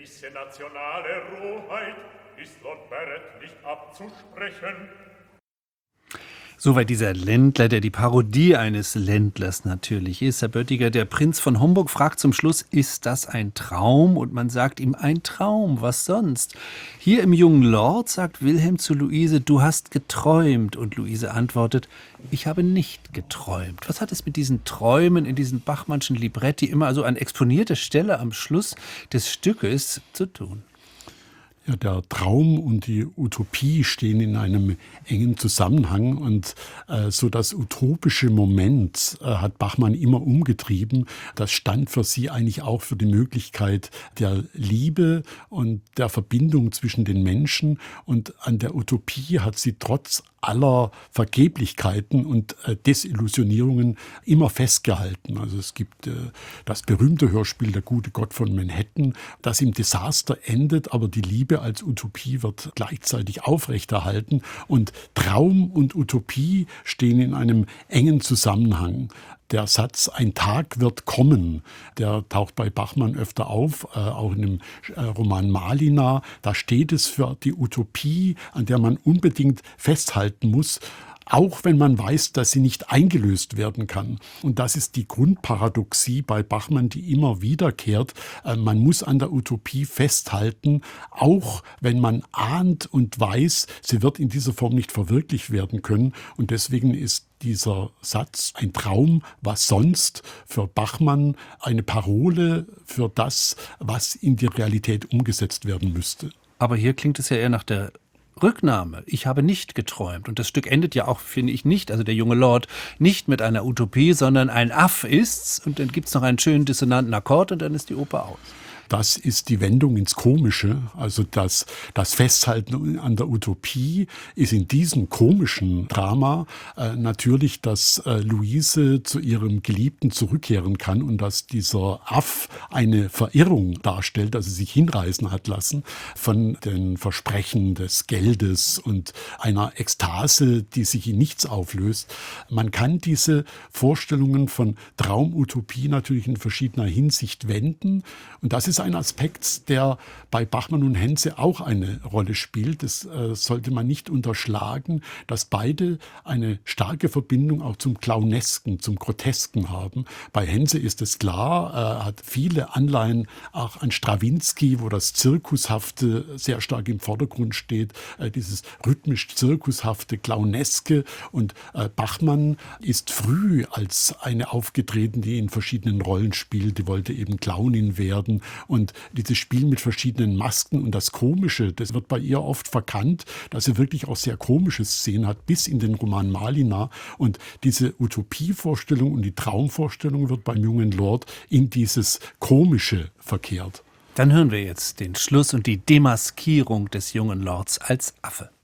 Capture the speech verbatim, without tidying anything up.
Gewisse nationale Rohheit ist Lord Barrett nicht abzusprechen. Soweit dieser Ländler, der die Parodie eines Ländlers natürlich ist. Herr Böttiger, der Prinz von Homburg fragt zum Schluss, ist das ein Traum? Und man sagt ihm, ein Traum, was sonst? Hier im Jungen Lord sagt Wilhelm zu Luise, du hast geträumt. Und Luise antwortet, ich habe nicht geträumt. Was hat es mit diesen Träumen in diesen Bachmannschen Libretti, immer also an exponierter Stelle am Schluss des Stückes, zu tun? Ja, der Traum und die Utopie stehen in einem engen Zusammenhang und äh, so das utopische Moment äh, hat Bachmann immer umgetrieben. Das stand für sie eigentlich auch für die Möglichkeit der Liebe und der Verbindung zwischen den Menschen, und an der Utopie hat sie trotz aller Vergeblichkeiten und äh, Desillusionierungen immer festgehalten. Also es gibt äh, das berühmte Hörspiel Der gute Gott von Manhattan, das im Desaster endet, aber die Liebe als Utopie wird gleichzeitig aufrechterhalten, und Traum und Utopie stehen in einem engen Zusammenhang. Der Satz, ein Tag wird kommen, der taucht bei Bachmann öfter auf, äh, auch in dem äh, Roman Malina. Da steht es für die Utopie, an der man unbedingt festhalten muss, auch wenn man weiß, dass sie nicht eingelöst werden kann. Und das ist die Grundparadoxie bei Bachmann, die immer wiederkehrt. Äh, man muss an der Utopie festhalten, auch wenn man ahnt und weiß, sie wird in dieser Form nicht verwirklicht werden können. Und deswegen ist dieser Satz, ein Traum, was sonst, für Bachmann eine Parole für das, was in die Realität umgesetzt werden müsste. Aber hier klingt es ja eher nach der Rücknahme. Ich habe nicht geträumt. Und das Stück endet ja auch, finde ich, nicht, also der junge Lord, nicht mit einer Utopie, sondern ein Aff ist's. Und dann gibt's noch einen schönen dissonanten Akkord und dann ist die Oper aus. Das ist die Wendung ins Komische. Also das, das Festhalten an der Utopie ist in diesem komischen Drama äh, natürlich, dass äh, Luise zu ihrem Geliebten zurückkehren kann und dass dieser Aff eine Verirrung darstellt, dass sie sich hinreißen hat lassen von den Versprechen des Geldes und einer Ekstase, die sich in nichts auflöst. Man kann diese Vorstellungen von Traumutopie natürlich in verschiedener Hinsicht wenden, und das ist ein Aspekt, der bei Bachmann und Hense auch eine Rolle spielt. Das äh, sollte man nicht unterschlagen, dass beide eine starke Verbindung auch zum Clownesken, zum Grotesken haben. Bei Hense ist es klar, er hat viele Anleihen auch an Strawinski, wo das Zirkushafte sehr stark im Vordergrund steht, äh, dieses rhythmisch-zirkushafte, Clowneske. Und äh, Bachmann ist früh als eine aufgetreten, die in verschiedenen Rollen spielt. Die wollte eben Clownin werden. Und dieses Spiel mit verschiedenen Masken und das Komische, das wird bei ihr oft verkannt, dass sie wirklich auch sehr komische Szenen hat, bis in den Roman Malina. Und diese Utopievorstellung und die Traumvorstellung wird beim jungen Lord in dieses Komische verkehrt. Dann hören wir jetzt den Schluss und die Demaskierung des jungen Lords als Affe.